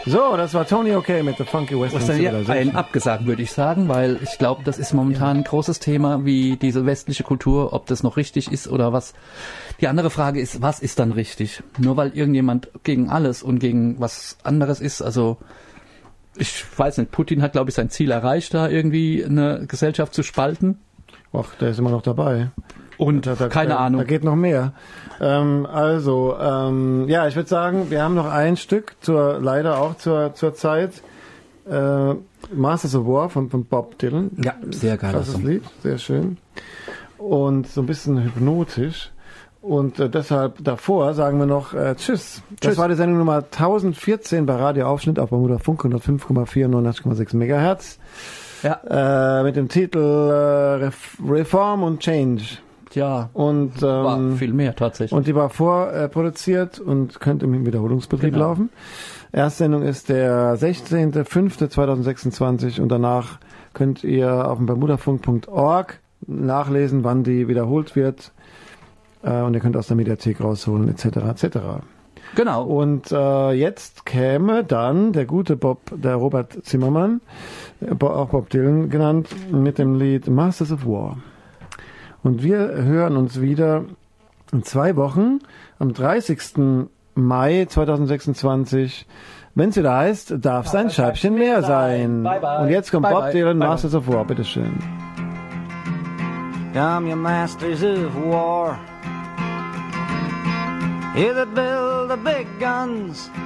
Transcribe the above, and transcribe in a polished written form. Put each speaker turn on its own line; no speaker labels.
So, das war Tony Okay mit The Funky Western Civilization.
Ein abgesagt, würde ich sagen, weil ich glaube, das ist momentan ein großes Thema, wie diese westliche Kultur, ob das noch richtig ist oder was. Die andere Frage ist, was ist dann richtig? Nur weil irgendjemand gegen alles und gegen was anderes ist, also ich weiß nicht, Putin hat, glaube ich, sein Ziel erreicht, da irgendwie eine Gesellschaft zu spalten.
Ach, der ist immer noch dabei.
Und keine Ahnung.
Da geht noch mehr. Ja, ich würde sagen, wir haben noch ein Stück, leider auch zur Zeit. Masters of War von Bob Dylan.
Ja, sehr geil.
Das Lied, sehr schön. Und so ein bisschen hypnotisch. Und deshalb davor sagen wir noch Tschüss. Das war die Sendung Nummer 1014 bei Radio Aufschnitt auf Bermuda Funk 105,4 und 89,6 Megahertz. Ja. Mit dem Titel Reform und Change.
Ja,
und
war viel mehr tatsächlich.
Und die war vorproduziert und könnte im Wiederholungsbetrieb laufen. Erstsendung ist der 16.05.2026 und danach könnt ihr auf dem bermudafunk.org nachlesen, wann die wiederholt wird. Und ihr könnt aus der Mediathek rausholen, etc. etc.
Genau.
Und jetzt käme dann der gute der Robert Zimmermann, auch Bob Dylan genannt, mit dem Lied Masters of War. Und wir hören uns wieder in 2 Wochen, am 30. Mai 2026, wenn es wieder heißt, darf es ein Scheibchen mehr sein.
Bye, bye.
Und jetzt kommt
Bye,
Bob
bye.
Dylan,
Bye,
Masters of War, bitteschön.
Come, you masters of war, you that build the big guns,